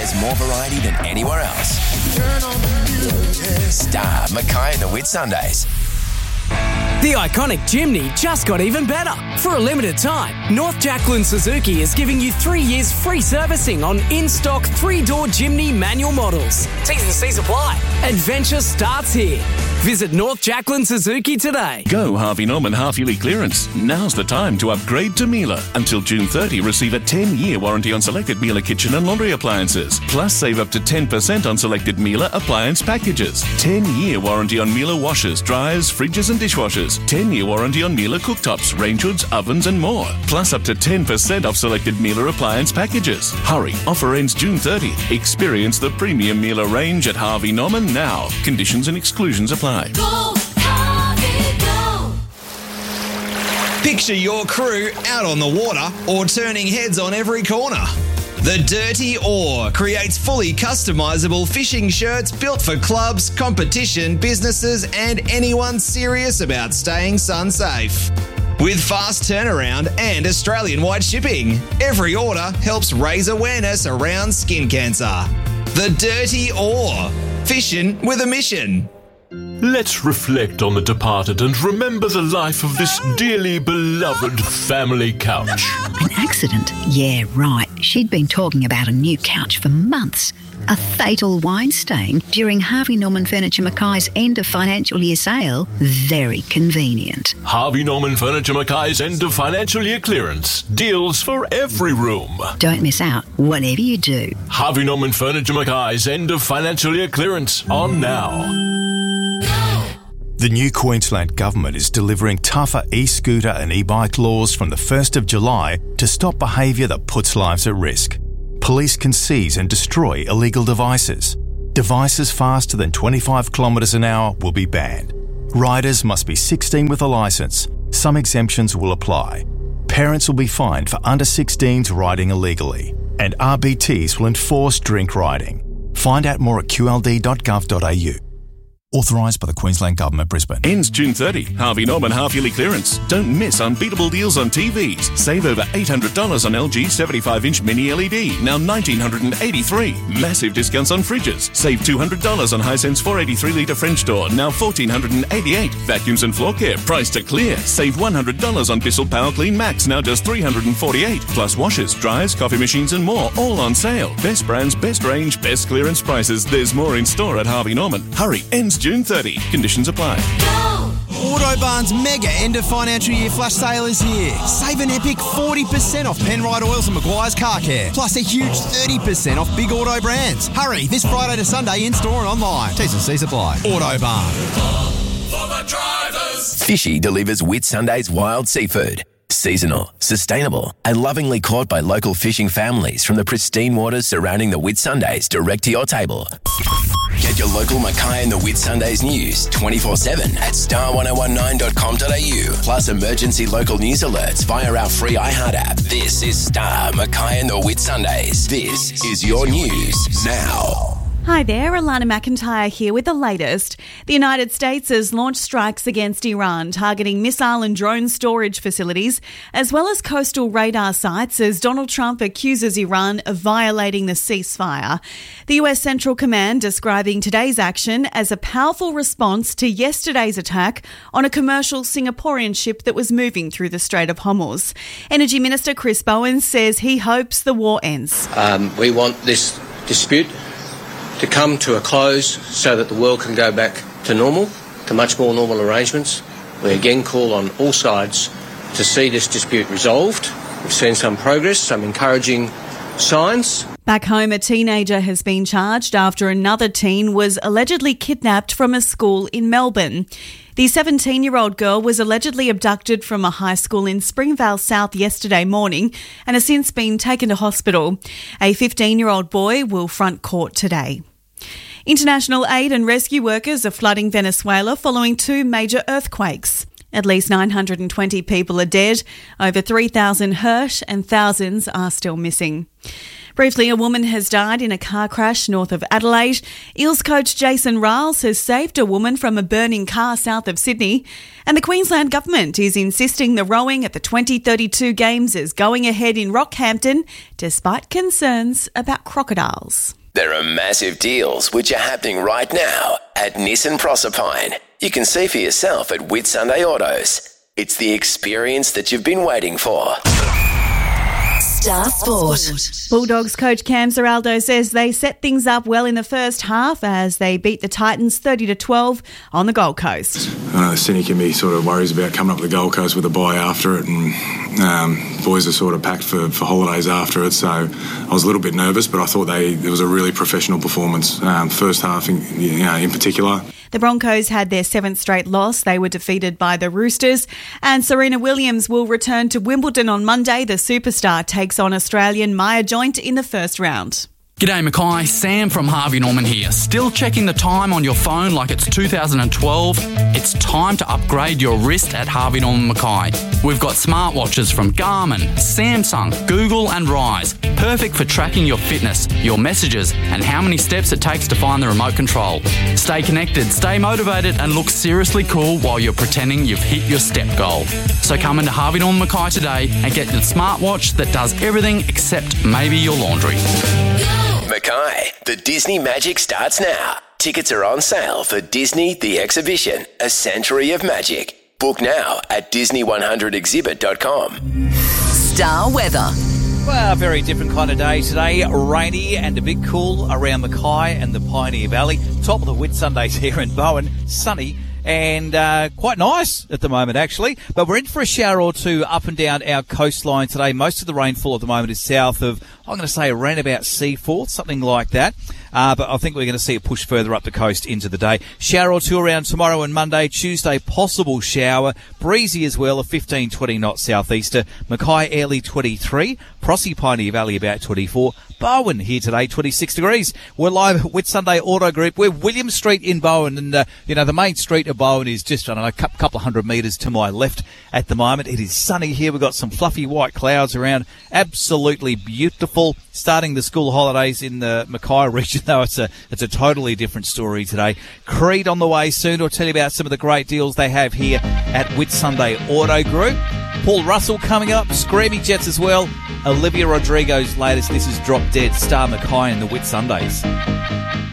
There's more variety than anywhere else. Star Mackay and the Whitsundays. The iconic Jimny just got even better. For a limited time, North Jacqueline Suzuki is giving you 3 years free servicing on in-stock 3-door Jimny manual models. T's and C's apply. Adventure starts here. Visit North Jacqueline Suzuki today. Go Harvey Norman half-yearly clearance. Now's the time to upgrade to Miele. Until June 30, receive a 10-year warranty on selected Miele kitchen and laundry appliances. Plus, save up to 10% on selected Miele appliance packages. 10-year warranty on Miele washers, dryers, fridges and dishwashers. 10-year warranty on Miele cooktops, range hoods, ovens and more. Plus, up to 10% off selected Miele appliance packages. Hurry, offer ends June 30. Experience the premium Miele range at Harvey Norman now. Conditions and exclusions apply. Go, Harvey, go. Picture your crew out on the water or turning heads on every corner. The Dirty Oar creates fully customisable fishing shirts built for clubs, competition, businesses and anyone serious about staying sun safe. With fast turnaround and Australian-wide shipping, every order helps raise awareness around skin cancer. The Dirty Oar. Fishing with a mission. Let's reflect on the departed and remember the life of this dearly beloved family couch. An accident? Yeah, right. She'd been talking about a new couch for months. A fatal wine stain during Harvey Norman Furniture Mackay's end of financial year sale? Very convenient. Harvey Norman Furniture Mackay's end of financial year clearance. Deals for every room. Don't miss out, whatever you do. Harvey Norman Furniture Mackay's end of financial year clearance on now. The new Queensland Government is delivering tougher e-scooter and e-bike laws from the 1st of July to stop behaviour that puts lives at risk. Police can seize and destroy illegal devices. Devices faster than 25 kilometres an hour will be banned. Riders must be 16 with a licence. Some exemptions will apply. Parents will be fined for under 16s riding illegally. And RBTs will enforce drink riding. Find out more at qld.gov.au. Authorised by the Queensland Government, Brisbane. Ends June 30. Harvey Norman half-yearly clearance. Don't miss unbeatable deals on TVs. Save over $800 on LG 75-inch mini LED, now $1,983. Massive discounts on fridges. Save $200 on Hisense 483-litre French door, now $1,488. Vacuums and floor care, priced to clear. Save $100 on Bissell Power Clean Max, now just $348. Plus washers, dryers, coffee machines and more, all on sale. Best brands, best range, best clearance prices. There's more in store at Harvey Norman. Hurry, ends June 30. Conditions apply. Autobarn's mega end of financial year flash sale is here. Save an epic 40% off Penrite Oils and Maguire's Car Care. Plus a huge 30% off big auto brands. Hurry, this Friday to Sunday in store and online. T's and C's apply. Autobarn. For the drivers. Fishy delivers Whitsundays wild seafood. Seasonal, sustainable, and lovingly caught by local fishing families from the pristine waters surrounding the Whitsundays direct to your table. Get your local Mackay and the Whitsundays news 24/7 at star1019.com.au. Plus emergency local news alerts via our free iHeart app. This is Star Mackay and the Whitsundays. This is your news now. Hi there, Alana McIntyre here with the latest. The United States has launched strikes against Iran, targeting missile and drone storage facilities, as well as coastal radar sites, as Donald Trump accuses Iran of violating the ceasefire. The US Central Command describing today's action as a powerful response to yesterday's attack on a commercial Singaporean ship that was moving through the Strait of Hormuz. Energy Minister Chris Bowen says he hopes the war ends. We want this dispute to come to a close so that the world can go back to normal, to much more normal arrangements. We again call on all sides to see this dispute resolved. We've seen some progress, some encouraging signs. Back home, a teenager has been charged after another teen was allegedly kidnapped from a school in Melbourne. The 17-year-old girl was allegedly abducted from a high school in Springvale South yesterday morning and has since been taken to hospital. A 15-year-old boy will front court today. International aid and rescue workers are flooding Venezuela following two major earthquakes. At least 920 people are dead, over 3,000 hurt, and thousands are still missing. Briefly, a woman has died in a car crash north of Adelaide. Eels coach Jason Riles has saved a woman from a burning car south of Sydney. And the Queensland Government is insisting the rowing at the 2032 Games is going ahead in Rockhampton, despite concerns about crocodiles. There are massive deals which are happening right now at Nissan Proserpine. You can see for yourself at Whitsunday Autos. It's the experience that you've been waiting for. Star Sport. Bulldogs coach Cam Zeraldo says they set things up well in the first half as they beat the Titans 30-12 on the Gold Coast. I know Sydney can be sort of worries about coming up the Gold Coast with a bye after it, and boys are sort of packed for holidays after it, so I was a little bit nervous, but I thought it was a really professional performance, first half in particular. The Broncos had their 7th straight loss. They were defeated by the Roosters. And Serena Williams will return to Wimbledon on Monday. The superstar takes on Australian Maya Joint in the first round. G'day Mackay, Sam from Harvey Norman here. Still checking the time on your phone like it's 2012? It's time to upgrade your wrist at Harvey Norman Mackay. We've got smartwatches from Garmin, Samsung, Google and Rise. Perfect for tracking your fitness, your messages and how many steps it takes to find the remote control. Stay connected, stay motivated and look seriously cool while you're pretending you've hit your step goal. So come into Harvey Norman Mackay today and get the smartwatch that does everything except maybe your laundry. Mackay, the Disney Magic starts now. Tickets are on sale for Disney The Exhibition, A Century of Magic. Book now at Disney100exhibit.com. Star weather. Well, a very different kind of day today. Rainy and a bit cool around Mackay and the Pioneer Valley. Top of the Whitsundays here in Bowen. Sunny and quite nice at the moment, actually. But we're in for a shower or two up and down our coastline today. Most of the rainfall at the moment is south of, I'm going to say, around about Seaforth, something like that. But I think we're going to see it push further up the coast into the day. Shower or two around tomorrow and Monday. Tuesday, possible shower. Breezy as well, a 15-20 knot southeaster. Mackay, Airlie, 23. Prossie, Pioneer Valley, about 24. Bowen here today, 26 degrees. We're live at Whitsunday Auto Group. We're William Street in Bowen. And, the main street of Bowen is just, a couple of hundred metres to my left at the moment. It is sunny here. We've got some fluffy white clouds around. Absolutely beautiful. Starting the school holidays in the Mackay region, though, it's a totally different story today. Creed on the way soon. I'll tell you about some of the great deals they have here at Whitsunday Auto Group. Paul Russell coming up, Screamy Jets as well. Olivia Rodrigo's latest, this is Drop Dead, Star Mackay and the Whitsundays.